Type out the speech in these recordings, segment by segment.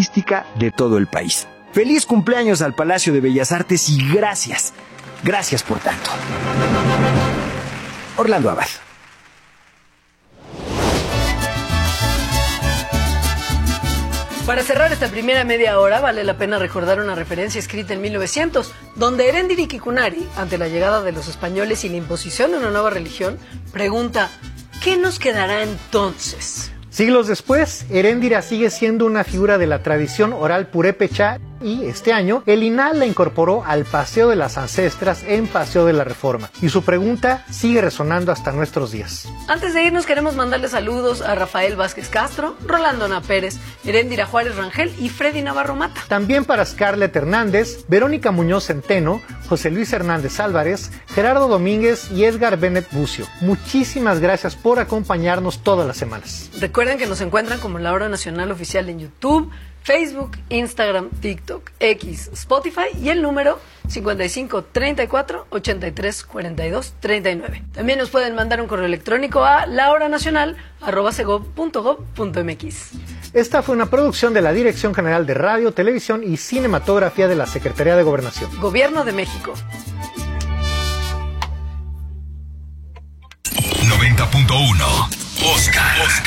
artística de todo el país. Feliz cumpleaños al Palacio de Bellas Artes y gracias. Gracias por tanto. Orlando Abad. Para cerrar esta primera media hora, vale la pena recordar una referencia escrita en 1900, donde Erendira Kikunari, ante la llegada de los españoles y la imposición de una nueva religión, pregunta: ¿qué nos quedará entonces? Siglos después, Erendira sigue siendo una figura de la tradición oral purépecha y este año el INAH la incorporó al Paseo de las Ancestras en Paseo de la Reforma. Y su pregunta sigue resonando hasta nuestros días. Antes de irnos queremos mandarle saludos a Rafael Vázquez Castro, Rolando Ana Pérez, Erendira Juárez Rangel y Freddy Navarro Mata. También para Scarlett Hernández, Verónica Muñoz Centeno, José Luis Hernández Álvarez, Gerardo Domínguez y Edgar Bennett Bucio. Muchísimas gracias por acompañarnos todas las semanas. Recuerden que nos encuentran como La Hora Nacional Oficial en YouTube, Facebook, Instagram, TikTok, X, Spotify y el número 55 34 83 42 39. También nos pueden mandar un correo electrónico a lahoranacional@segov.gov.mx. Esta fue una producción de la Dirección General de Radio, Televisión y Cinematografía de la Secretaría de Gobernación. Gobierno de México. 90.1 Oscar.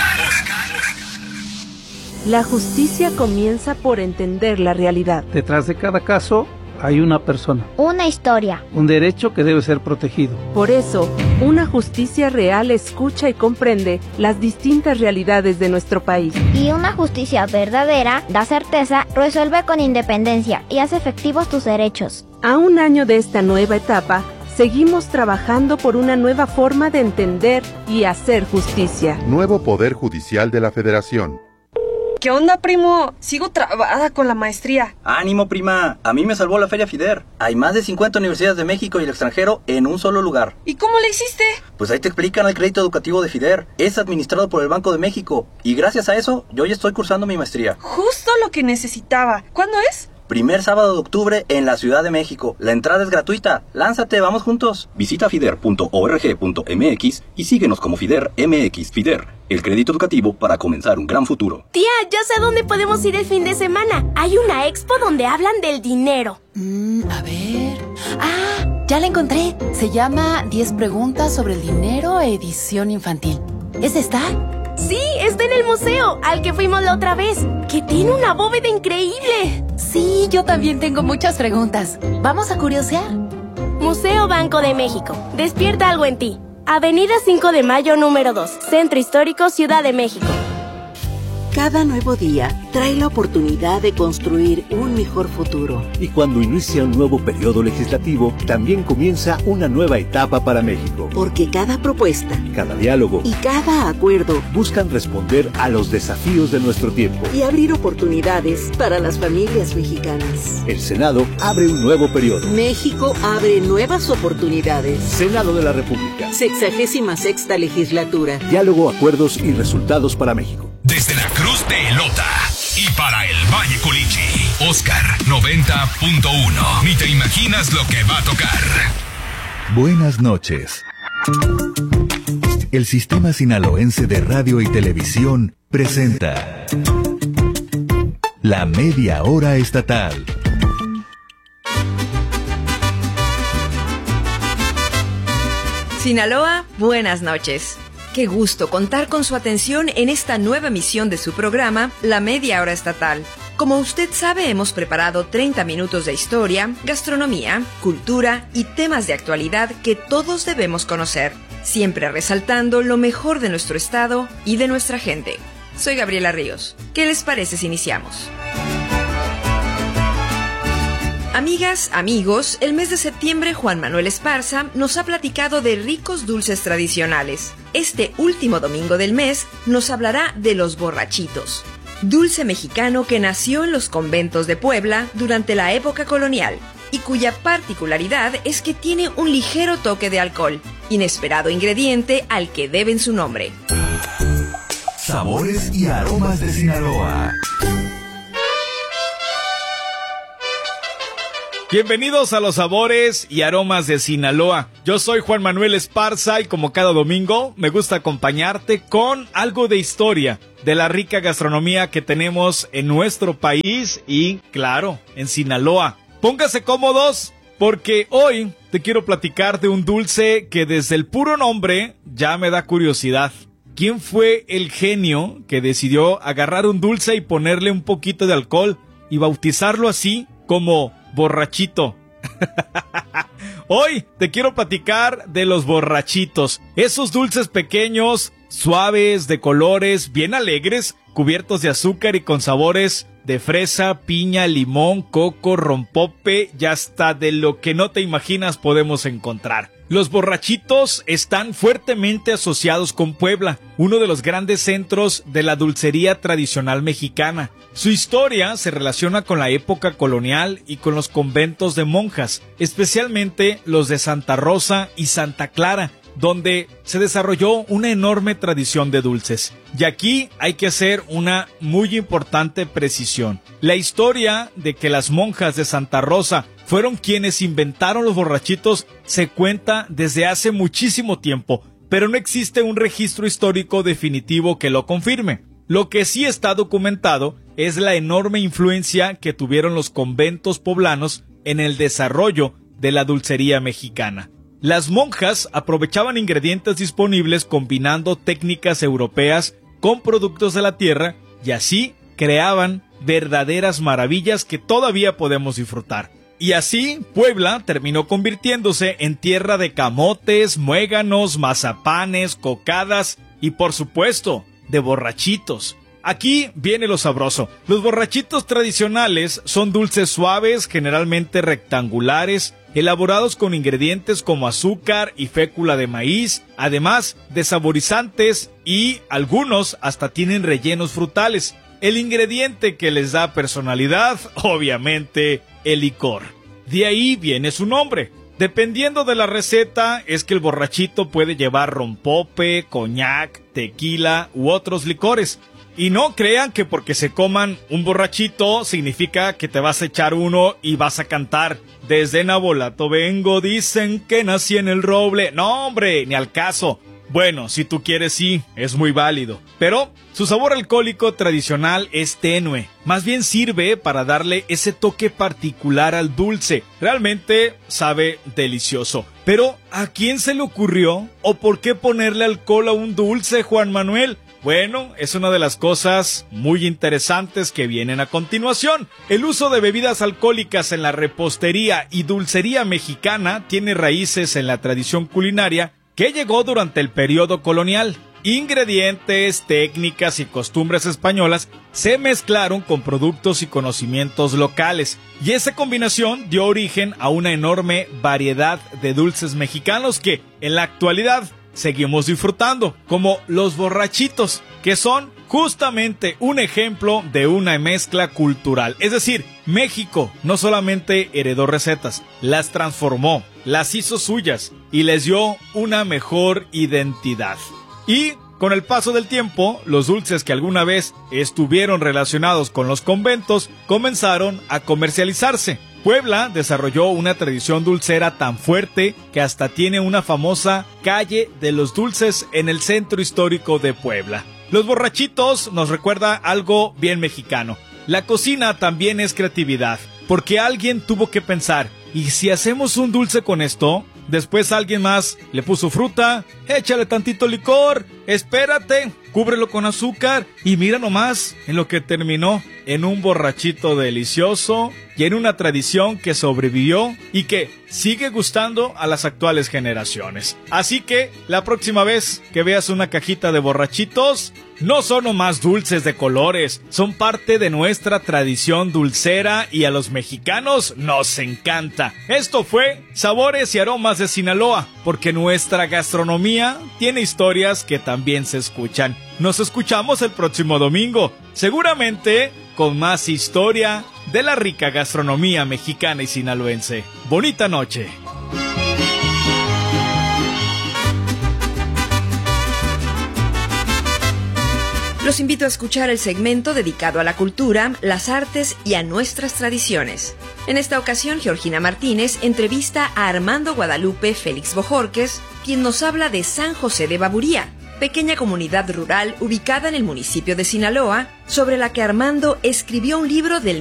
La justicia comienza por entender la realidad. Detrás de cada caso hay una persona. Una historia. Un derecho que debe ser protegido. Por eso, una justicia real escucha y comprende las distintas realidades de nuestro país. Y una justicia verdadera da certeza, resuelve con independencia y hace efectivos tus derechos. A un año de esta nueva etapa, seguimos trabajando por una nueva forma de entender y hacer justicia. Nuevo Poder Judicial de la Federación. ¿Qué onda, primo? Sigo trabada con la maestría. ¡Ánimo, prima! A mí me salvó la Feria FIDER. Hay más de 50 universidades de México y el extranjero en un solo lugar. ¿Y cómo le hiciste? Pues ahí te explican el crédito educativo de FIDER. Es administrado por el Banco de México. Y gracias a eso, yo ya estoy cursando mi maestría. Justo lo que necesitaba. ¿Cuándo es? Primer sábado de octubre en la Ciudad de México. La entrada es gratuita. Lánzate, vamos juntos. Visita fider.org.mx y síguenos como FIDER MX. FIDER, el crédito educativo para comenzar un gran futuro. Tía, ya sé a dónde podemos ir el fin de semana. Hay una expo donde hablan del dinero. A ver... ¡Ah! Ya la encontré. Se llama 10 preguntas sobre el dinero, edición infantil. ¿Es esta? Sí, está en el museo, al que fuimos la otra vez, que tiene una bóveda increíble. Sí, yo también tengo muchas preguntas. ¿Vamos a curiosear? Museo Banco de México. Despierta algo en ti. Avenida 5 de Mayo, número 2, Centro Histórico, Ciudad de México. Cada nuevo día trae la oportunidad de construir un mejor futuro. Y cuando inicia un nuevo periodo legislativo, también comienza una nueva etapa para México. Porque cada propuesta, cada diálogo y cada acuerdo buscan responder a los desafíos de nuestro tiempo y abrir oportunidades para las familias mexicanas. El Senado abre un nuevo periodo. México abre nuevas oportunidades. Senado de la República. 66ª legislatura. Diálogo, acuerdos y resultados para México. Desde la Cruz de Elota y para el Valle Colichi, Oscar 90.1. Ni te imaginas lo que va a tocar. Buenas noches. El Sistema Sinaloense de Radio y Televisión presenta La Media Hora Estatal. Sinaloa, buenas noches. Qué gusto contar con su atención en esta nueva emisión de su programa, La Media Hora Estatal. Como usted sabe, hemos preparado 30 minutos de historia, gastronomía, cultura y temas de actualidad que todos debemos conocer, siempre resaltando lo mejor de nuestro estado y de nuestra gente. Soy Gabriela Ríos. ¿Qué les parece si iniciamos? Amigas, amigos, el mes de septiembre Juan Manuel Esparza nos ha platicado de ricos dulces tradicionales. Este último domingo del mes nos hablará de los borrachitos, dulce mexicano que nació en los conventos de Puebla durante la época colonial y cuya particularidad es que tiene un ligero toque de alcohol, inesperado ingrediente al que deben su nombre. Sabores y aromas de Sinaloa. Bienvenidos a los sabores y aromas de Sinaloa. Yo soy Juan Manuel Esparza y como cada domingo me gusta acompañarte con algo de historia de la rica gastronomía que tenemos en nuestro país y, claro, en Sinaloa. Póngase cómodos porque hoy te quiero platicar de un dulce que desde el puro nombre ya me da curiosidad. ¿Quién fue el genio que decidió agarrar un dulce y ponerle un poquito de alcohol y bautizarlo así como borrachito? Hoy te quiero platicar de los borrachitos, esos dulces pequeños, suaves, de colores, bien alegres, cubiertos de azúcar y con sabores de fresa, piña, limón, coco, rompope y hasta de lo que no te imaginas podemos encontrar. Los borrachitos están fuertemente asociados con Puebla, uno de los grandes centros de la dulcería tradicional mexicana. Su historia se relaciona con la época colonial y con los conventos de monjas, especialmente los de Santa Rosa y Santa Clara, donde se desarrolló una enorme tradición de dulces. Y aquí hay que hacer una muy importante precisión. La historia de que las monjas de Santa Rosa fueron quienes inventaron los borrachitos se cuenta desde hace muchísimo tiempo, pero no existe un registro histórico definitivo que lo confirme. Lo que sí está documentado es la enorme influencia que tuvieron los conventos poblanos en el desarrollo de la dulcería mexicana. Las monjas aprovechaban ingredientes disponibles combinando técnicas europeas con productos de la tierra y así creaban verdaderas maravillas que todavía podemos disfrutar. Y así, Puebla terminó convirtiéndose en tierra de camotes, muéganos, mazapanes, cocadas y, por supuesto, de borrachitos. Aquí viene lo sabroso. Los borrachitos tradicionales son dulces suaves, generalmente rectangulares, elaborados con ingredientes como azúcar y fécula de maíz, además de saborizantes y algunos hasta tienen rellenos frutales. El ingrediente que les da personalidad, obviamente, el licor. De ahí viene su nombre. Dependiendo de la receta, es que el borrachito puede llevar rompope, coñac, tequila u otros licores. Y no crean que porque se coman un borrachito significa que te vas a echar uno y vas a cantar "Desde Nabolato vengo, dicen que nací en el roble". No, hombre, ni al caso. Bueno, si tú quieres sí, es muy válido. Pero su sabor alcohólico tradicional es tenue. Más bien sirve para darle ese toque particular al dulce. Realmente sabe delicioso. Pero, ¿a quién se le ocurrió? ¿O por qué ponerle alcohol a un dulce, Juan Manuel? Bueno, es una de las cosas muy interesantes que vienen a continuación. El uso de bebidas alcohólicas en la repostería y dulcería mexicana tiene raíces en la tradición culinaria que llegó durante el periodo colonial. Ingredientes, técnicas y costumbres españolas se mezclaron con productos y conocimientos locales, y esa combinación dio origen a una enorme variedad de dulces mexicanos que, en la actualidad, seguimos disfrutando, como los borrachitos, que son justamente un ejemplo de una mezcla cultural. Es decir, México no solamente heredó recetas, las transformó, las hizo suyas y les dio una mejor identidad. Y con el paso del tiempo, los dulces que alguna vez estuvieron relacionados con los conventos comenzaron a comercializarse. Puebla desarrolló una tradición dulcera tan fuerte que hasta tiene una famosa calle de los dulces en el centro histórico de Puebla. Los borrachitos nos recuerda algo bien mexicano. La cocina también es creatividad, porque alguien tuvo que pensar, ¿y si hacemos un dulce con esto? Después alguien más le puso fruta, échale tantito licor, espérate, cúbrelo con azúcar y mira nomás en lo que terminó, en un borrachito delicioso y en una tradición que sobrevivió y que sigue gustando a las actuales generaciones. Así que la próxima vez que veas una cajita de borrachitos, no son nomás dulces de colores, son parte de nuestra tradición dulcera y a los mexicanos nos encanta. Esto fue Sabores y Aromas de Sinaloa, porque nuestra gastronomía tiene historias que también se escuchan. Nos escuchamos el próximo domingo, seguramente con más historia de la rica gastronomía mexicana y sinaloense. Bonita noche. Los invito a escuchar el segmento dedicado a la cultura, las artes y a nuestras tradiciones. En esta ocasión, Georgina Martínez entrevista a Armando Guadalupe Félix Bojorques, quien nos habla de San José de Baburía, pequeña comunidad rural ubicada en el municipio de Sinaloa, sobre la que Armando escribió un libro del